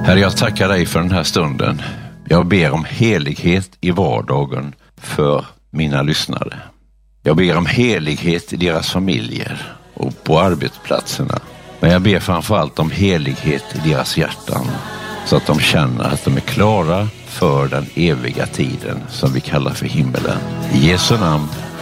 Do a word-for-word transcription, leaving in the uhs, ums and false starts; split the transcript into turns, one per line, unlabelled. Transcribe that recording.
Herre, jag tackar dig för den här stunden. Jag ber om helighet i vardagen för mina lyssnare. Jag ber om helighet i deras familjer och på arbetsplatserna. Men jag ber framförallt om helighet i deras hjärtan, så att de känner att de är klara för den eviga tiden som vi kallar för himmelen. I Jesu namn.